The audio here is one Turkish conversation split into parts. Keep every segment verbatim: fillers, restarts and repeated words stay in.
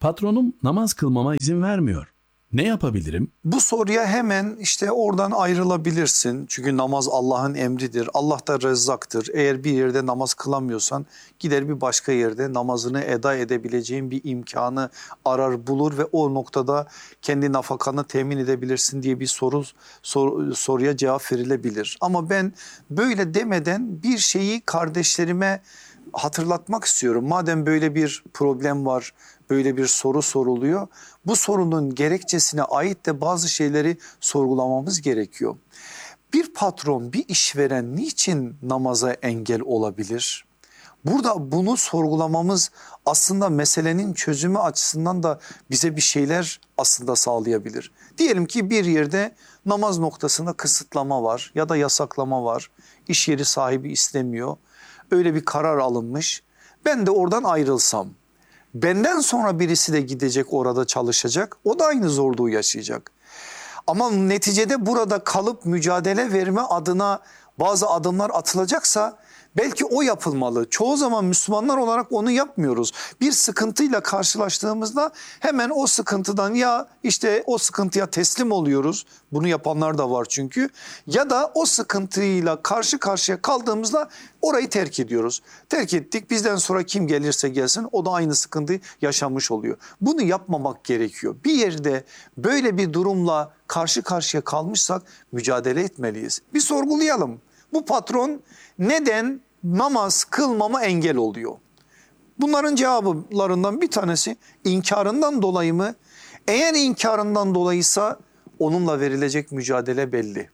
Patronum namaz kılmama izin vermiyor. Ne yapabilirim? Bu soruya hemen işte oradan ayrılabilirsin. Çünkü namaz Allah'ın emridir. Allah da rezzaktır. Eğer bir yerde namaz kılamıyorsan gider bir başka yerde namazını eda edebileceğin bir imkanı arar bulur ve o noktada kendi nafakanı temin edebilirsin diye bir soru sor, soruya cevap verilebilir. Ama ben böyle demeden bir şeyi kardeşlerime hatırlatmak istiyorum. Madem böyle bir problem var, böyle bir soru soruluyor, bu sorunun gerekçesine ait de bazı şeyleri sorgulamamız gerekiyor. Bir patron, bir işveren niçin namaza engel olabilir? Burada bunu sorgulamamız aslında meselenin çözümü açısından da bize bir şeyler aslında sağlayabilir. Diyelim ki bir yerde namaz noktasında kısıtlama var ya da yasaklama var. İş yeri sahibi istemiyor. Öyle bir karar alınmış. Ben de oradan ayrılsam, benden sonra birisi de gidecek orada çalışacak. O da aynı zorluğu yaşayacak. Ama neticede burada kalıp mücadele verme adına bazı adımlar atılacaksa belki o yapılmalı. Çoğu zaman Müslümanlar olarak onu yapmıyoruz. Bir sıkıntıyla karşılaştığımızda hemen o sıkıntıdan ya işte o sıkıntıya teslim oluyoruz. Bunu yapanlar da var çünkü. Ya da o sıkıntıyla karşı karşıya kaldığımızda orayı terk ediyoruz. Terk ettik, bizden sonra kim gelirse gelsin o da aynı sıkıntıyı yaşamış oluyor. Bunu yapmamak gerekiyor. Bir yerde böyle bir durumla karşı karşıya kalmışsak mücadele etmeliyiz. Bir sorgulayalım. Bu patron neden namaz kılmama engel oluyor? Bunların cevaplarından bir tanesi inkarından dolayı mı? Eğer inkarından dolayıysa onunla verilecek mücadele belli.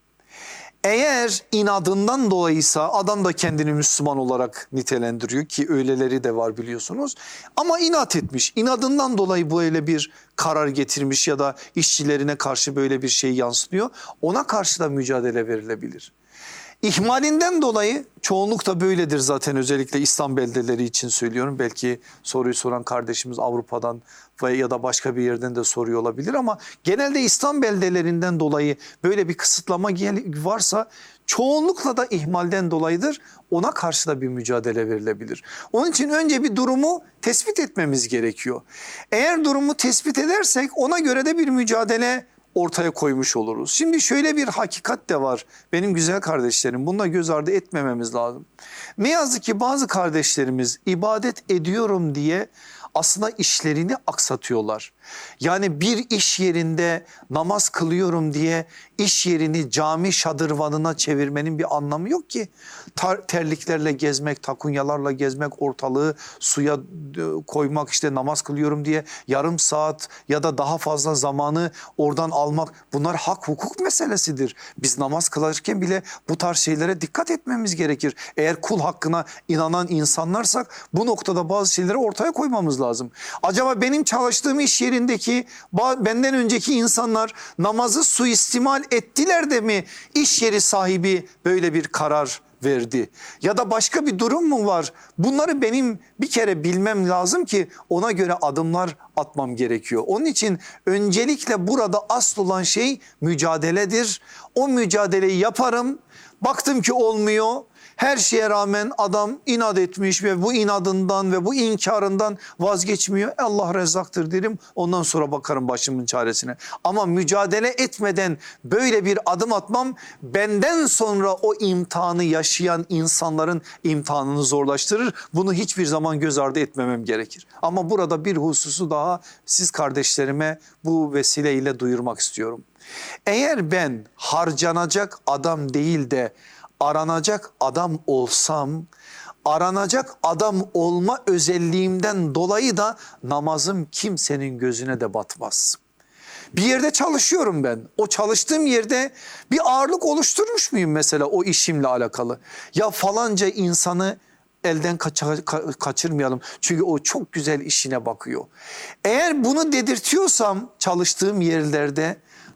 Eğer inadından dolayıysa adam da kendini Müslüman olarak nitelendiriyor ki öyleleri de var biliyorsunuz. Ama inat etmiş, inadından dolayı böyle bir karar getirmiş ya da işçilerine karşı böyle bir şey yansıtıyor. Ona karşı da mücadele verilebilir. İhmalinden dolayı çoğunluk da böyledir zaten, özellikle İslam beldeleri için söylüyorum. Belki soruyu soran kardeşimiz Avrupa'dan ve ya da başka bir yerden de soruyor olabilir ama genelde İslam beldelerinden dolayı böyle bir kısıtlama varsa çoğunlukla da ihmalden dolayıdır. Ona karşı da bir mücadele verilebilir. Onun için önce bir durumu tespit etmemiz gerekiyor. Eğer durumu tespit edersek ona göre de bir mücadele ortaya koymuş oluruz. Şimdi şöyle bir hakikat de var benim güzel kardeşlerim. Bunu da göz ardı etmememiz lazım. Ne yazık ki bazı kardeşlerimiz ibadet ediyorum diye aslında işlerini aksatıyorlar. Yani bir iş yerinde namaz kılıyorum diye iş yerini cami şadırvanına çevirmenin bir anlamı yok ki. Terliklerle gezmek, takunyalarla gezmek, ortalığı suya koymak, işte namaz kılıyorum diye yarım saat ya da daha fazla zamanı oradan almak, bunlar hak hukuk meselesidir. Biz namaz kılarken bile bu tarz şeylere dikkat etmemiz gerekir. Eğer kul hakkına inanan insanlarsak bu noktada bazı şeyleri ortaya koymamız lazım. Acaba benim çalıştığım iş yerindeki benden önceki insanlar namazı suistimal ettiler de mi iş yeri sahibi böyle bir karar verdi? Ya da başka bir durum mu var? Bunları benim bir kere bilmem lazım ki ona göre adımlar atmam gerekiyor. Onun için öncelikle burada asıl olan şey mücadeledir. O mücadeleyi yaparım. Baktım ki olmuyor. Her şeye rağmen adam inat etmiş ve bu inadından ve bu inkarından vazgeçmiyor. Allah rezzaktır derim. Ondan sonra bakarım başımın çaresine. Ama mücadele etmeden böyle bir adım atmam benden sonra o imtihanı yaşayan insanların imtihanını zorlaştırır. Bunu hiçbir zaman göz ardı etmemem gerekir. Ama burada bir hususu daha siz kardeşlerime bu vesileyle duyurmak istiyorum. Eğer ben harcanacak adam değil de aranacak adam olsam, aranacak adam olma özelliğimden dolayı da namazım kimsenin gözüne de batmaz. Bir yerde çalışıyorum ben. O çalıştığım yerde bir ağırlık oluşturmuş muyum mesela o işimle alakalı? Ya falanca insanı elden kaçır, kaçırmayalım. Çünkü o çok güzel işine bakıyor. Eğer bunu dedirtiyorsam çalıştığım yerlerde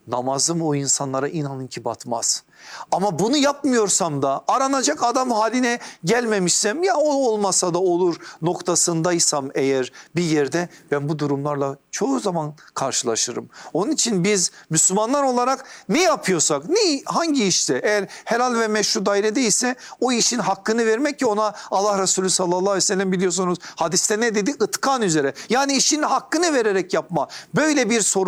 namazım o insanlara inanın ki batmaz. Ama bunu yapmıyorsam da aranacak adam haline gelmemişsem, ya o olmasa da olur noktasındaysam eğer bir yerde, ben bu durumlarla çoğu zaman karşılaşırım. Onun için biz Müslümanlar olarak ne yapıyorsak, ne hangi işte, eğer helal ve meşru dairedeyse o işin hakkını vermek, ki ona Allah Resulü sallallahu aleyhi ve sellem biliyorsunuz hadiste ne dedi? Itkan üzere, yani işin hakkını vererek yapma. Böyle bir sorun